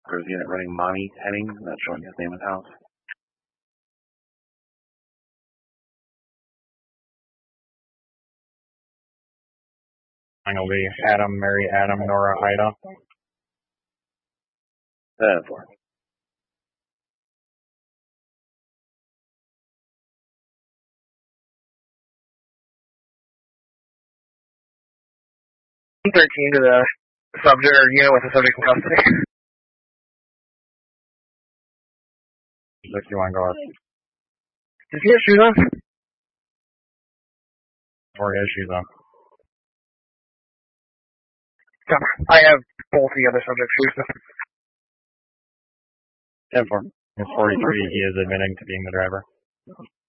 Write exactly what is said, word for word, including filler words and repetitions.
There's unit running Mommy Henning, not showing his name and house. Mine will be Adam, Mary, Adam, Nora, Ida. Ten four. thirteen to the subject or unit with the subject in custody. sixty-one, go ahead. Does he have shoes on? Or he has shoes on. Come on. I have both the other subject shoes. Ten four. It's forty-three, he is admitting to being the driver.